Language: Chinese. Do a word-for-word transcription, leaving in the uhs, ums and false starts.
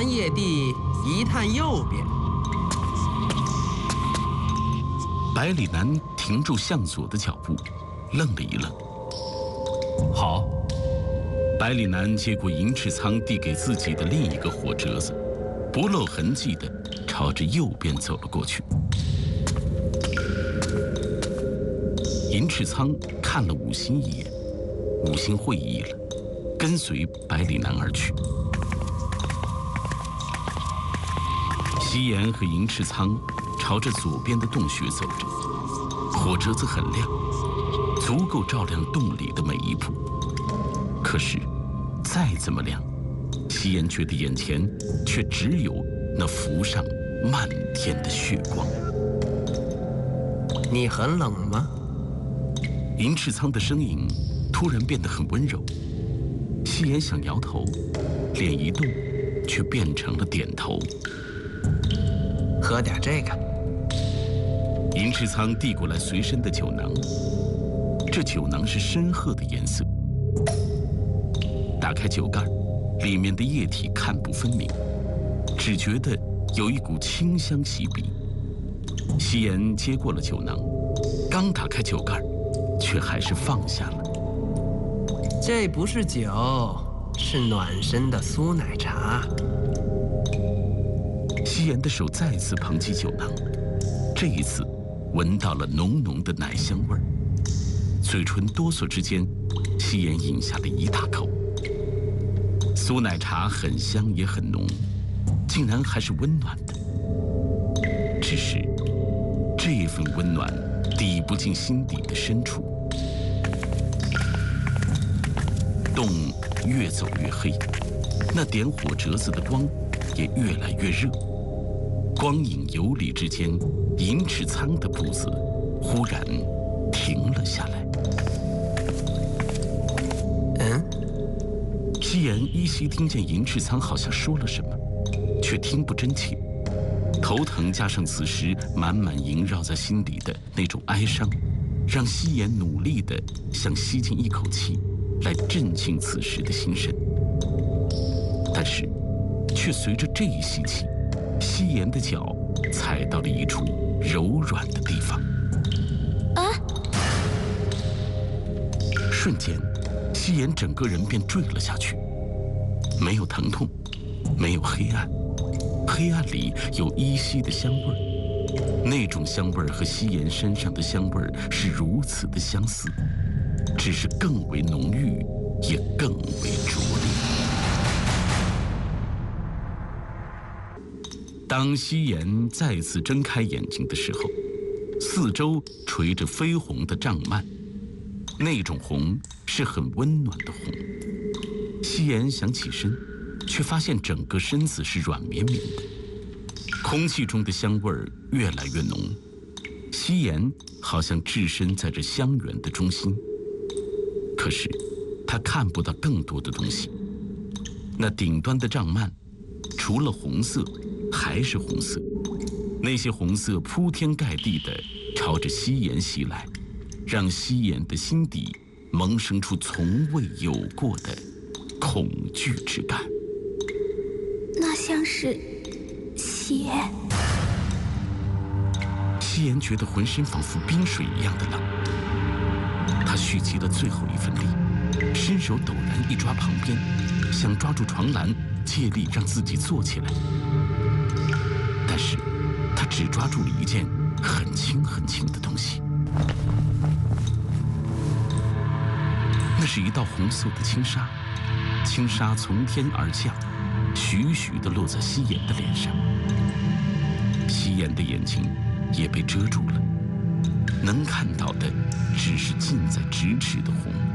南叶地一探右边。 百里南停住向左的脚步，愣了一愣。好。百里南接过银翅仓递给自己的另一个火折子，不露痕迹地朝着右边走了过去。银翅仓看了武心一眼，武心会意了，跟随百里南而去。西岩和银翅仓朝着左边的洞穴走着，火折子很亮，足够照亮洞里的每一步。可是，再怎么亮，西岩觉得眼前却只有那浮上漫天的血光。 你很冷吗？ 银翅仓的声音突然变得很温柔。西岩想摇头，脸一动，却变成了点头。 喝点这个。 银翅仓递过来随身的酒囊，这酒囊是深褐的颜色。打开酒盖，里面的液体看不分明，只觉得有一股清香袭鼻。西岩接过了酒囊，刚打开酒盖，却还是放下了。 这不是酒，是暖身的酥奶茶。 西岩的手再次捧起酒囊，这一次闻到了浓浓的奶香味儿，嘴唇哆嗦之间，西岩饮下了一大口。酥奶茶很香也很浓，竟然还是温暖的。只是这份温暖抵不进心底的深处。洞越走越黑，那点火折子的光也越来越热。光影游离之间，银翅仓的步子忽然停了下来。 嗯？ 西岩依稀听见银翅仓好像说了什么，却听不真切。头疼加上此时满满萦绕在心里的那种哀伤，让西岩努力地想吸进一口气，来镇静此时的心神。但是，却随着这一吸气，西岩的脚踩到了一处柔软的地方。 啊！ 瞬间，西岩整个人便坠了下去。没有疼痛，没有黑暗，黑暗里有依稀的香味儿。那种香味儿和西岩身上的香味儿是如此的相似，只是更为浓郁，也更为拙劣。当西岩再次睁开眼睛的时候，四周垂着绯红的帐幔，那种红是很温暖的红。西岩想起身，却发现整个身子是软绵绵的，空气中的香味儿越来越浓。西岩好像置身在这香园的中心，可是他看不到更多的东西。那顶端的帐幔，除了红色，还是红色。那些红色铺天盖地地朝着西岩袭来，让西岩的心底萌生出从未有过的恐惧之感。 那像是血。 西岩觉得浑身仿佛冰水一样的冷，他蓄积了最后一份力，伸手陡然一抓旁边，想抓住床栏，借力让自己坐起来。但是，他只抓住了一件很轻很轻的东西，那是一道红色的轻纱，轻纱从天而降，徐徐地落在西岩的脸上。西岩的眼睛也被遮住了，能看到的只是近在咫尺的红。